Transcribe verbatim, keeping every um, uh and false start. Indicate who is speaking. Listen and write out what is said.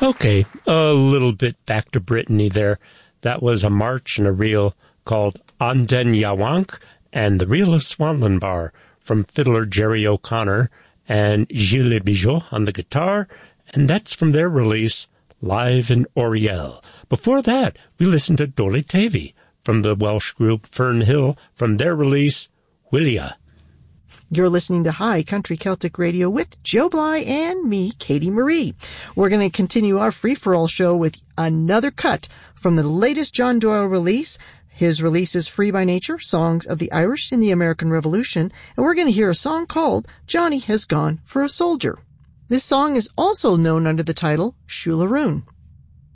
Speaker 1: Okay, a little bit back to Brittany there. That was a march and a reel called An den Yawank and the Reel of Swanlin Bar from fiddler Jerry O'Connor and Gilles Bijot on the guitar, and that's from their release, Live in Oriel. Before that, we listened to Dolly Tavy from the Welsh group Fern Hill from their release, Willia.
Speaker 2: You're listening to High Country Celtic Radio with Joe Bly and me, Katie Marie. We're going to continue our free-for-all show with another cut from the latest John Doyle release. His release is Free by Nature, Songs of the Irish in the American Revolution, and we're going to hear a song called Johnny Has Gone for a Soldier. This song is also known under the title Shularoon.